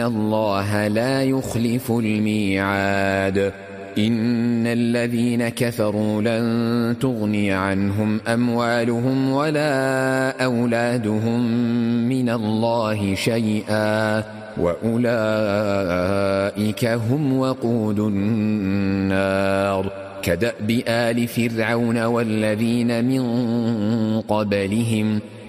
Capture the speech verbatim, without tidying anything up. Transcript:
الله لا يخلف الميعاد إن الذين كفروا لن تغني عنهم أموالهم ولا أولادهم من الله شيئا وأولئك هم وقود النار كدأب آل فرعون والذين من قبلهم